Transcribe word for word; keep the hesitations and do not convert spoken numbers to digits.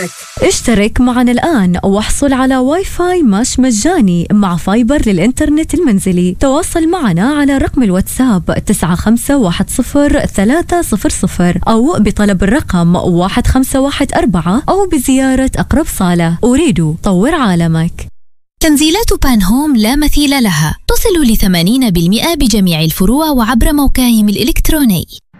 عالمك. اشترك معنا الآن واحصل على واي فاي ماش مجاني مع فايبر للإنترنت المنزلي. تواصل معنا على رقم الواتساب تسعة خمسة واحد صفر ثلاثة صفر صفر أو بطلب الرقم واحد خمسة واحد أربعة أو بزيارة أقرب صالة. أريد طور عالمك. تنزيلات بان هوم لا مثيل لها، تصل لثمانين بالمئة بجميع الفروع وعبر موقعهم الإلكتروني.